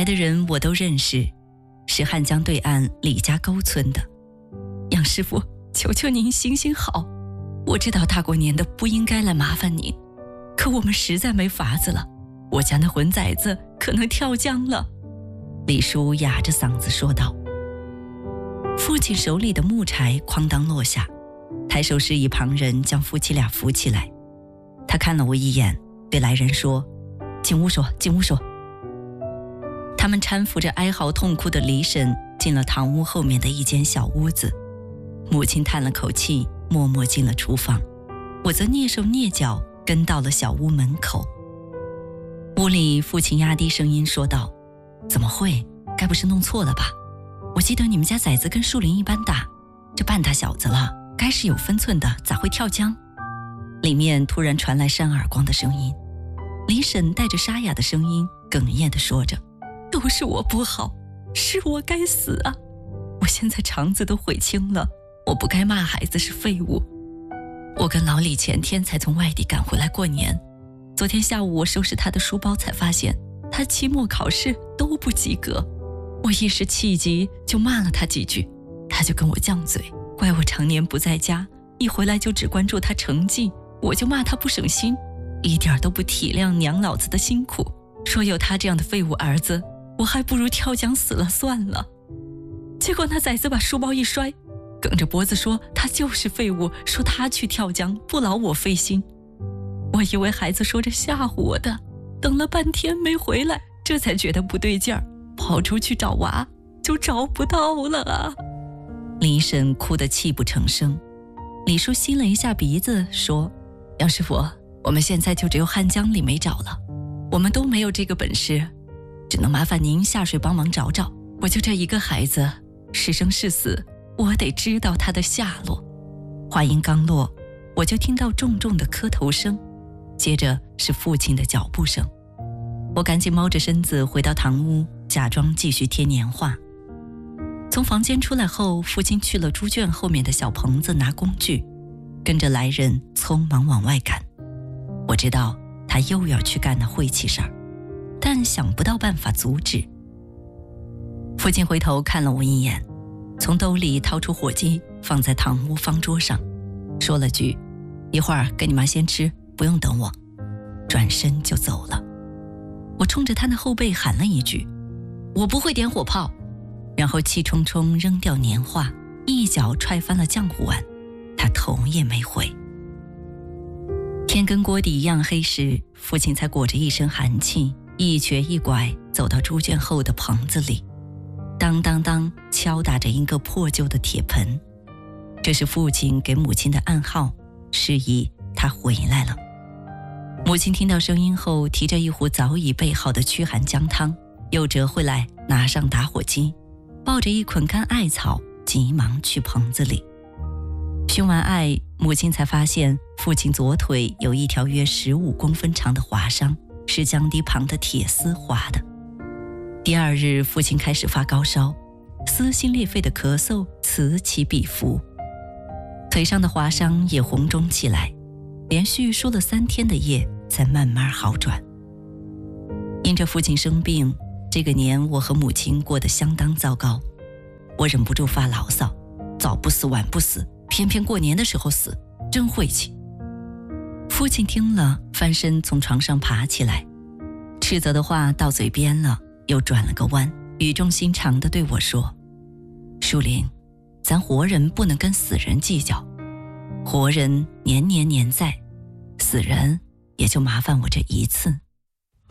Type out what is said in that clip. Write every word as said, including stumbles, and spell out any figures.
来的人我都认识，是汉江对岸李家沟村的。杨师傅，求求您行行好，我知道大过年的不应该来麻烦您，可我们实在没法子了，我家那混崽子可能跳江了。李叔哑着嗓子说道。父亲手里的木柴哐当落下，抬手示意旁人将夫妻俩扶起来。他看了我一眼，对来人说：进屋说，进屋说。他们搀扶着哀嚎痛哭的李婶进了堂屋后面的一间小屋子。母亲叹了口气，默默进了厨房，我则蹑手蹑脚跟到了小屋门口。屋里父亲压低声音说道：怎么会，该不是弄错了吧？我记得你们家崽子跟树林一般大，这半大小子了，该是有分寸的，咋会跳江？里面突然传来扇耳光的声音，李婶带着沙哑的声音哽咽地说着：都是我不好，是我该死啊！我现在肠子都悔青了，我不该骂孩子是废物。我跟老李前天才从外地赶回来过年，昨天下午我收拾他的书包才发现他期末考试都不及格，我一时气急就骂了他几句，他就跟我犟嘴，怪我常年不在家，一回来就只关注他成绩，我就骂他不省心，一点都不体谅娘老子的辛苦，说有他这样的废物儿子，我还不如跳江死了算了。结果那崽子把书包一摔，梗着脖子说他就是废物，说他去跳江不劳我费心。我以为孩子说着吓唬我的，等了半天没回来，这才觉得不对劲儿，跑出去找娃就找不到了啊！李婶哭得泣不成声。李叔吸了一下鼻子说：杨师傅，我们现在就只有汉江里没找了，我们都没有这个本事，只能麻烦您下水帮忙找找。我就这一个孩子，是生是死，我得知道他的下落。话音刚落，我就听到重重的磕头声，接着是父亲的脚步声。我赶紧猫着身子回到堂屋，假装继续贴年画。从房间出来后，父亲去了猪圈后面的小棚子拿工具，跟着来人匆忙往外赶。我知道他又要去干那晦气事儿，但想不到办法阻止。父亲回头看了我一眼，从兜里掏出火鸡放在堂屋方桌上，说了句：一会儿给你妈先吃，不用等我，转身就走了。我冲着他的后背喊了一句：我不会点火炮，然后气冲冲扔掉年画，一脚踹翻了浆糊碗，他头也没回。天跟锅底一样黑时，父亲才裹着一身寒气，一瘸一拐走到猪圈后的棚子里，当当当敲打着一个破旧的铁盆。这是父亲给母亲的暗号，示意他回来了。母亲听到声音后，提着一壶早已备好的驱寒姜汤，又折回来拿上打火机，抱着一捆干艾草，急忙去棚子里。熏完艾，母亲才发现父亲左腿有一条约十五公分长的划伤，是江堤旁的铁丝划的。第二日，父亲开始发高烧，撕心裂肺的咳嗽此起彼伏，腿上的划伤也红肿起来，连续输了三天的液才慢慢好转。因着父亲生病，这个年我和母亲过得相当糟糕。我忍不住发牢骚：早不死晚不死，偏偏过年的时候死，真晦气。父亲听了，翻身从床上爬起来，斥责的话到嘴边了，又转了个弯，语重心长地对我说：树林，咱活人不能跟死人计较，活人年年年在，死人也就麻烦我这一次。